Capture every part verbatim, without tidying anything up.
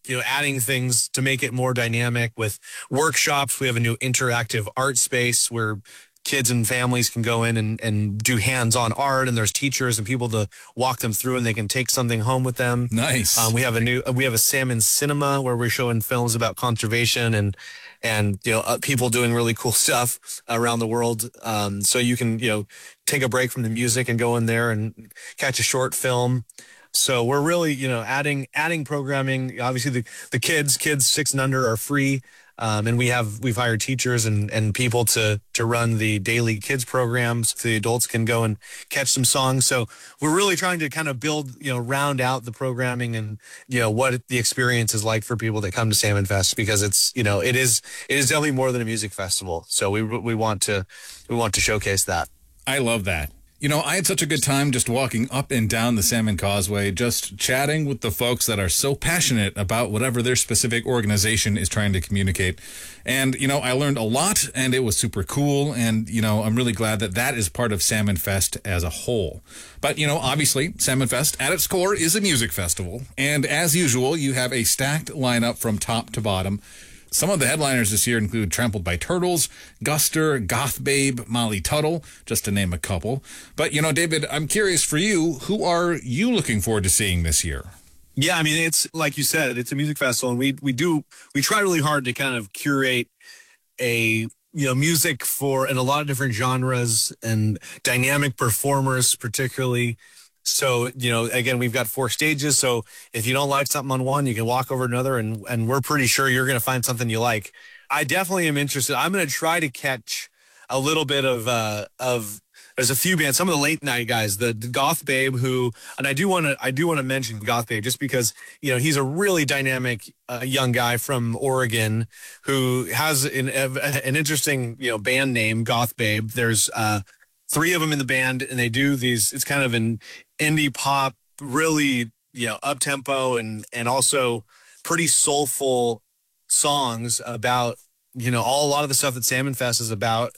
you know, adding things to make it more dynamic with workshops. We have a new interactive art space where kids and families can go in and, and do hands-on art, and there's teachers and people to walk them through, and they can take something home with them. Nice. Um, we have a new, we have a Salmon Cinema where we're showing films about conservation and, and, you know, uh, people doing really cool stuff around the world. Um, so you can, you know, take a break from the music and go in there and catch a short film. So we're really, you know, adding, adding programming. Obviously the, the kids, kids six and under are free. Um, and we have, we've hired teachers and, and people to, to run the daily kids programs so the adults can go and catch some songs. So we're really trying to kind of build, you know, round out the programming and, you know, what the experience is like for people that come to Salmon Fest, because it's, you know, it is, it is definitely more than a music festival. So we, we want to, we want to showcase that. I love that. You know, I had such a good time just walking up and down the Salmon Causeway, just chatting with the folks that are so passionate about whatever their specific organization is trying to communicate. And, you know, I learned a lot, and it was super cool. And, you know, I'm really glad that that is part of Salmon Fest as a whole. But, you know, obviously, Salmon Fest at its core is a music festival. And as usual, you have a stacked lineup from top to bottom. Some of the headliners this year include Trampled by Turtles, Guster, Goth Babe, Molly Tuttle, just to name a couple. But, you know, David, I'm curious for you, who are you looking forward to seeing this year? Yeah, I mean, it's like you said, it's a music festival, and we we do we try really hard to kind of curate a you know music for in a lot of different genres and dynamic performers, particularly. So, you know, again, we've got four stages. So if you don't like something on one, you can walk over to another, and, and we're pretty sure you're going to find something you like. I definitely am interested. I'm going to try to catch a little bit of, uh, of, there's a few bands, some of the late night guys, the, the Goth Babe, who, and I do want to, I do want to mention Goth Babe just because, you know, he's a really dynamic uh, young guy from Oregon who has an, an interesting, you know, band name, Goth Babe. There's, uh, three of them in the band, and they do these, it's kind of an indie pop, really, you know, up tempo and, and also pretty soulful songs about, you know, all a lot of the stuff that Salmon Fest is about.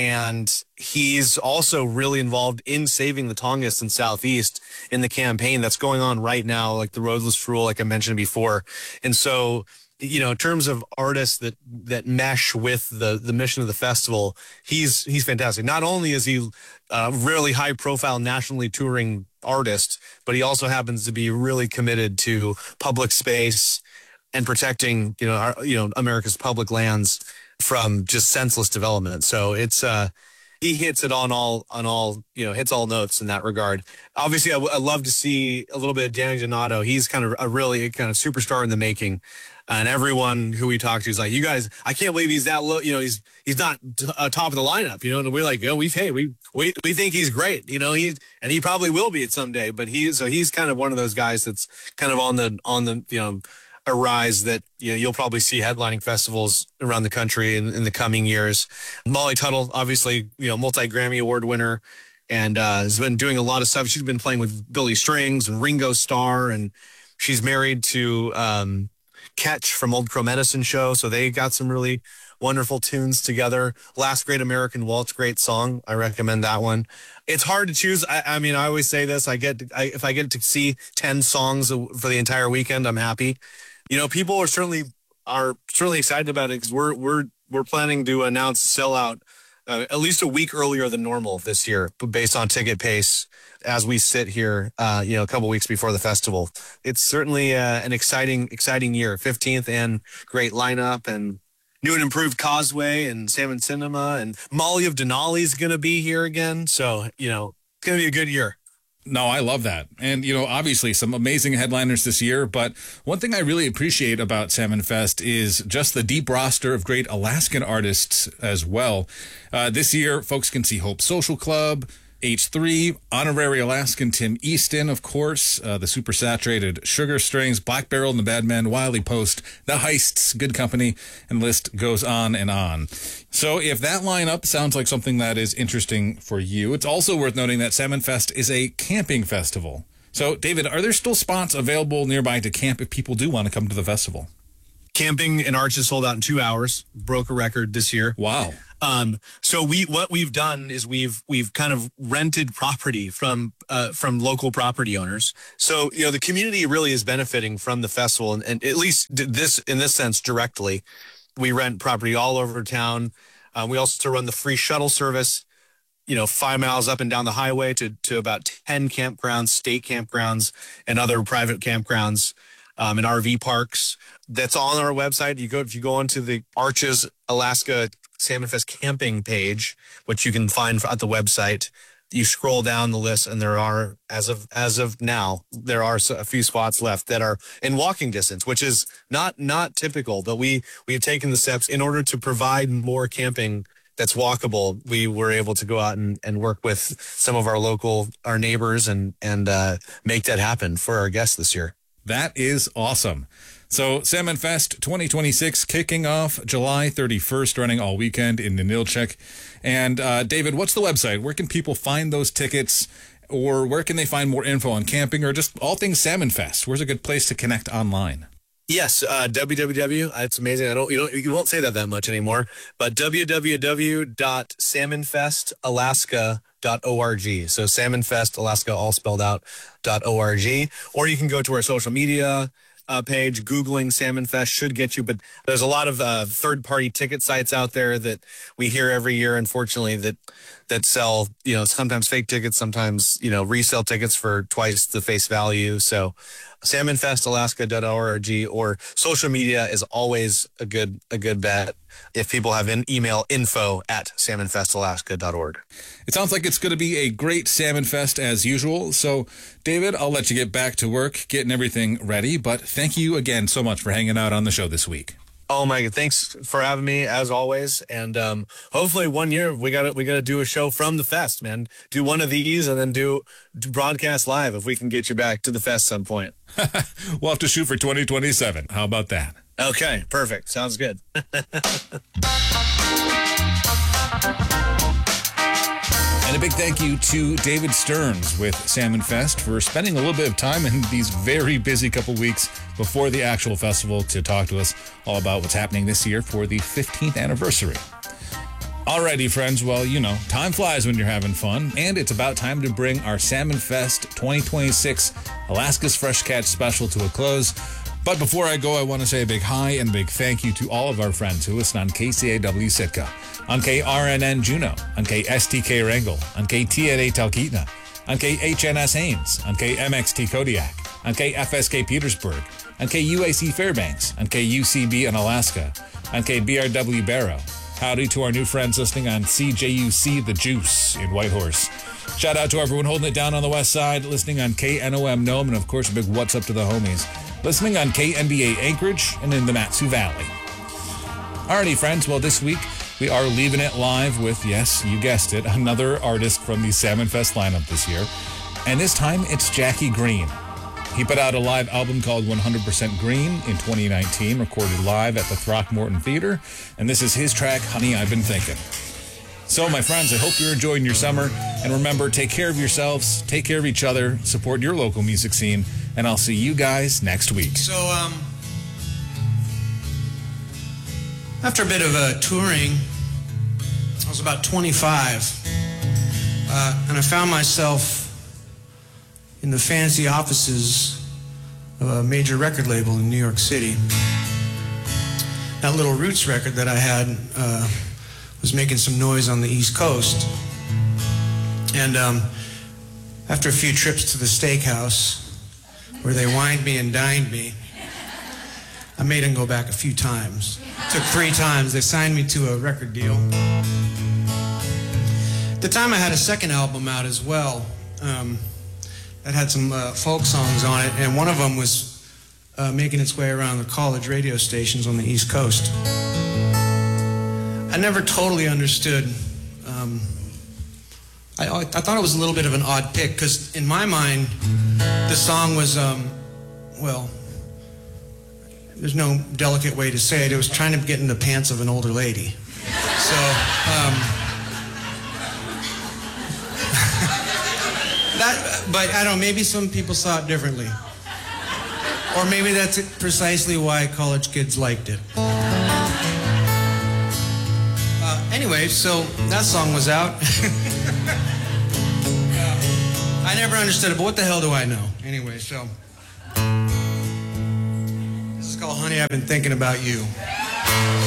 And he's also really involved in saving the Tongass and Southeast in the campaign that's going on right now, like the Roadless Rule, like I mentioned before. And so, you know, in terms of artists that, that mesh with the, the mission of the festival, he's, he's fantastic. Not only is he a really high profile nationally touring artist, but he also happens to be really committed to public space and protecting, you know, our, you know, America's public lands from just senseless development. So it's, uh, he hits it on all, on all, you know, hits all notes in that regard. Obviously, I, w- I love to see a little bit of Danny Donato. He's kind of a really kind of superstar in the making. And everyone who we talk to is like, you guys, I can't believe he's that low. You know, he's he's not t- uh, top of the lineup. You know, and we're like, oh, we hey, we we we think he's great. You know, he and he probably will be at someday. But he so he's kind of one of those guys that's kind of on the on the you know a rise that you know you'll probably see headlining festivals around the country in, in the coming years. Molly Tuttle, obviously, you know, multi Grammy Award winner, and uh, has been doing a lot of stuff. She's been playing with Billy Strings and Ringo Starr, and she's married to. Um, Ketch from Old Crow Medicine Show, so they got some really wonderful tunes together. Last Great American Waltz, great song. I recommend that one. It's hard to choose. I, I mean, I always say this. I get to, I, if I get to see ten songs for the entire weekend, I'm happy. You know, people are certainly are certainly excited about it because we're we're we're planning to announce sellout uh, at least a week earlier than normal this year, based on ticket pace. As we sit here, uh, you know, a couple weeks before the festival, it's certainly uh, an exciting, exciting year. fifteenth and great lineup, and new and improved Causeway and Salmon Cinema, and Molly of Denali is going to be here again. So, you know, it's going to be a good year. No, I love that. And, you know, obviously some amazing headliners this year. But one thing I really appreciate about Salmon Fest is just the deep roster of great Alaskan artists as well. Uh, this year, folks can see Hope Social Club, H three, Honorary Alaskan Tim Easton, of course, uh, the Super Saturated Sugar Strings, Black Barrel and the Bad Men, Wiley Post, The Heists, Good Company, and the list goes on and on. So if that lineup sounds like something that is interesting for you, it's also worth noting that Salmon Fest is a camping festival. So, David, are there still spots available nearby to camp if people do want to come to the festival? Camping in Arches sold out in two hours, broke a record this year. Wow. Um, so we what we've done is we've we've kind of rented property from uh, from local property owners. So you know the community really is benefiting from the festival, and, and at least this in this sense directly. We rent property all over town. Uh, we also run the free shuttle service, you know, five miles up and down the highway to to about ten campgrounds, state campgrounds, and other private campgrounds, um, and R V parks. That's all on our website. You go if you go onto the Arches Alaska Salmon Fest camping page, which you can find at the website. You scroll down the list, and there are, as of as of now, there are a few spots left that are in walking distance, which is not not typical. But we we've taken the steps in order to provide more camping that's walkable. We were able to go out and, and work with some of our local our neighbors and and uh, make that happen for our guests this year. That is awesome. So Salmon Fest twenty twenty-six kicking off July thirty-first, running all weekend in Ninilchik. And uh, David, what's the website? Where can people find those tickets, or where can they find more info on camping, or just all things Salmon Fest? Where's a good place to connect online? Yes, uh, w w w. It's amazing. I don't you don't you won't say that that much anymore. But w w w dot salmon fest alaska dot org. So Salmon Fest Alaska, all spelled out, dot org. Or you can go to our social media Uh, page. Googling Salmon Fest should get you, but there's a lot of uh, third-party ticket sites out there that we hear every year, unfortunately, that that sell, you know, sometimes fake tickets, sometimes, you know, resale tickets for twice the face value. So salmon fest alaska dot org or social media is always a good a good bet if people have an email, info at salmon fest alaska dot org. It sounds like it's going to be a great Salmon Fest as usual. So, David, I'll let you get back to work, getting everything ready. But thank you again so much for hanging out on the show this week. Oh my God! Thanks for having me as always, and um, hopefully one year we got to we got to do a show from the fest, man. Do one of these and then do, do broadcast live if we can get you back to the fest some point. We'll have to shoot for twenty twenty-seven. How about that? Okay, perfect. Sounds good. And a big thank you to David Stearns with Salmon Fest for spending a little bit of time in these very busy couple weeks before the actual festival to talk to us all about what's happening this year for the fifteenth anniversary. Alrighty, friends. Well, you know, time flies when you're having fun, and it's about time to bring our Salmon Fest twenty twenty-six Alaska's Fresh Catch special to a close. But before I go, I want to say a big hi and a big thank you to all of our friends who listen on K C A W Sitka, on K R N N Juneau, on K S T K Wrangell, on K T N A Talkeetna, on K H N S Haines, on K M X T Kodiak, on K F S K Petersburg, on K U A C Fairbanks, on K U C B in Alaska, on K B R W Barrow. Howdy to our new friends listening on C J U C The Juice in Whitehorse. Shout out to everyone holding it down on the west side, listening on K N O M Nome, and of course a big what's up to the homies, listening on K N B A Anchorage and in the Mat-Su Valley. Alrighty, friends, well, this week we are leaving it live with, yes, you guessed it, another artist from the Salmon Fest lineup this year. And this time it's Jackie Green. He put out a live album called one hundred percent Green in twenty nineteen, recorded live at the Throckmorton Theater. And this is his track, Honey, I've Been Thinking. So, my friends, I hope you're enjoying your summer. And remember, take care of yourselves, take care of each other, support your local music scene, and I'll see you guys next week. So, um, after a bit of uh, touring, I was about twenty-five, uh, and I found myself in the fancy offices of a major record label in New York City. That little Roots record that I had uh, was making some noise on the East Coast. And um, after a few trips to the steakhouse, where they wined me and dined me, I made them go back a few times. It took three times. They signed me to a record deal. At the time, I had a second album out as well. Um, that had some uh, folk songs on it, and one of them was uh, making its way around the college radio stations on the East Coast. I never totally understood. Um, I, I thought it was a little bit of an odd pick, because in my mind, the song was, um, well, there's no delicate way to say it. It was trying to get in the pants of an older lady. So, um, that, but I don't know, maybe some people saw it differently. Or maybe that's precisely why college kids liked it. Uh, anyway, so that song was out. I never understood it, but what the hell do I know? Anyway, so this is called Honey, I've Been Thinking About You.